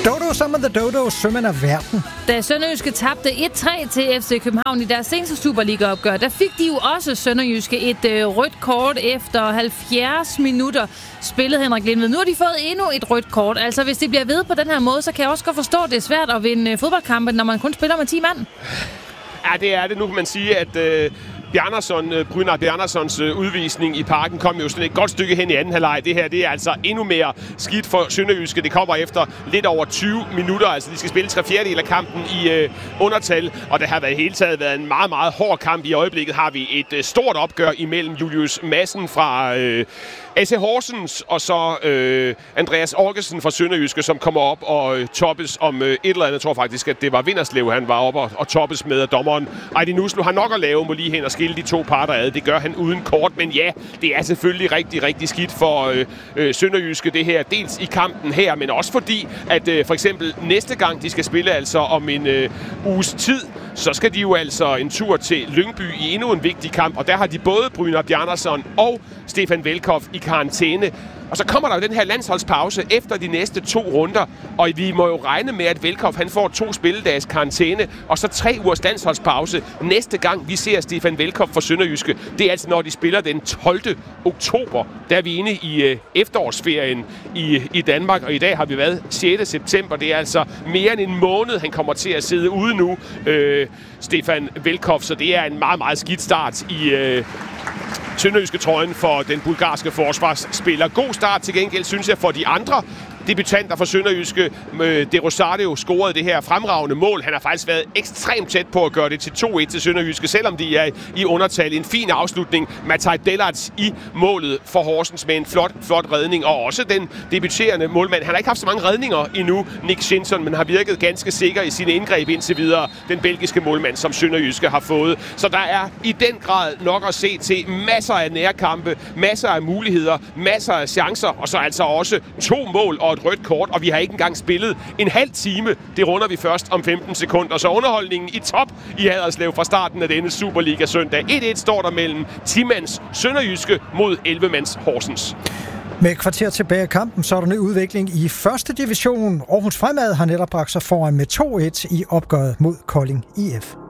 Dodo sammen med The Dodo, sømænd af verden. Da Sønderjyske tabte 1-3 til FC København i deres seneste Superliga-opgør, der fik de jo også Sønderjyske et rødt kort efter 70 minutter spillet, Henrik Lindved. Nu har de fået endnu et rødt kort. Altså, hvis det bliver ved på den her måde, så kan jeg også godt forstå, at det er svært at vinde fodboldkampe, når man kun spiller med 10 mand. Ja, det er det. Nu kan man sige, at Bjarnason, Bjarnasons udvisning i Parken kom jo sådan et godt stykke hen i anden halvleg. Det her, det er altså endnu mere skidt for Sønderjyske. Det kommer efter lidt over 20 minutter. Altså, de skal spille 3/4 af kampen i undertal, og det har i hele taget været en meget, meget hård kamp. I øjeblikket har vi et stort opgør imellem Julius Madsen fra AC Horsens og så Andreas Augesen fra Sønderjyske, som kommer op og toppes om et eller andet. Jeg tror faktisk, at det var Vinderslev, han var oppe og toppes med, dommeren Aydin Uslu har nok at lave, må lige hen og skille de to parter ad. Det gør han uden kort, men ja, det er selvfølgelig rigtig, rigtig skidt for Sønderjyske det her. Dels i kampen her, men også fordi, at for eksempel næste gang de skal spille altså om en uges tid, så skal de jo altså en tur til Lyngby i endnu en vigtig kamp, og der har de både Brynjar Bjarnason og Stefan Welkow i karantæne. Og så kommer der jo den her landsholdspause efter de næste 2 runder, og vi må jo regne med, at Welkow han får 2 spilledages karantæne, og så 3 ugers landsholdspause næste gang vi ser Stefan Welkow for Sønderjyske. Det er altså, når de spiller den 12. oktober. Der er vi inde i efterårsferien i Danmark, og i dag har vi været 6. september. Det er altså mere end en måned, han kommer til at sidde ude nu, Stefan Welkow, så det er en meget, meget skidt start i Sønderjyske trøjen for den bulgarske forsvarsspiller. God start til gengæld, synes jeg, for de andre debutanter for Sønderjyske. De Rosario scorede det her fremragende mål. Han har faktisk været ekstremt tæt på at gøre det til 2-1 til Sønderjyske, selvom de er i undertal. En fin afslutning. Matej Dellarts i målet for Horsens med en flot redning. Og også den debuterende målmand. Han har ikke haft så mange redninger endnu, Nick Shinson, men har virket ganske sikker i sine indgreb indtil videre. Den belgiske målmand, som Sønderjyske har fået. Så der er i den grad nok at se til. Masser af nærkampe, masser af muligheder, masser af chancer, og så altså også 2 mål og et rødt kort, og vi har ikke engang spillet en halv time. Det runder vi først om 15 sekunder. Så underholdningen i top i Haderslev fra starten af denne Superliga søndag. 1-1 står der mellem 10-mands Sønderjyske mod 11-mands Horsens. Med et kvarter tilbage i kampen, så er der ny udvikling i 1. division. Aarhus Fremad har netop bragt sig foran med 2-1 i opgøret mod Kolding IF.